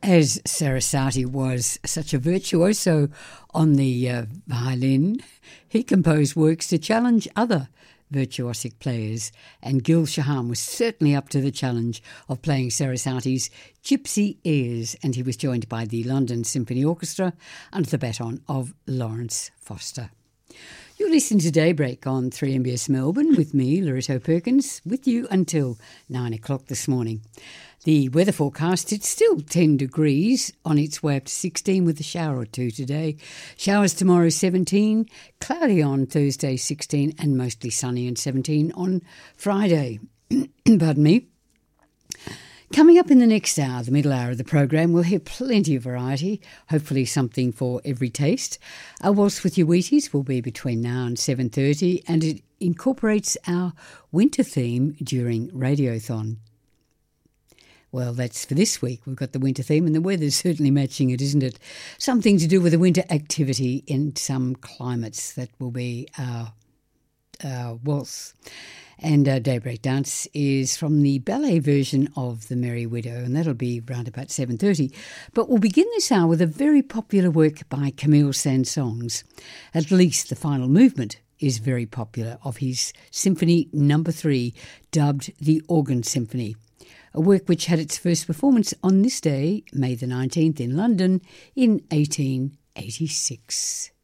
As Sarasate was such a virtuoso on the violin, he composed works to challenge other virtuosic players, and Gil Shaham was certainly up to the challenge of playing Sarasate's Gypsy Airs, and he was joined by the London Symphony Orchestra under the baton of Lawrence Foster. You're listening to Daybreak on 3MBS Melbourne with me, Loretto Perkins, with you until 9 o'clock this morning. The weather forecast, it's still 10 degrees, on its way up to 16 with a shower or two today. Showers tomorrow 17, cloudy on Thursday 16 and mostly sunny and 17 on Friday. Pardon me. Coming up in the next hour, the middle hour of the program, we'll hear plenty of variety, hopefully something for every taste. Our Waltz with Your Wheaties will be between now and 7:30, and it incorporates our winter theme during Radiothon. Well, that's for this week. We've got the winter theme and the weather's certainly matching it, isn't it? Something to do with a winter activity in some climates. That will be our waltz. And Daybreak Dance is from the ballet version of The Merry Widow, and that'll be round about 7:30. But we'll begin this hour with a very popular work by Camille Saint-Saëns. At least the final movement is very popular, of his Symphony No. 3, dubbed the Organ Symphony, a work which had its first performance on this day, May the 19th, in London in 1886.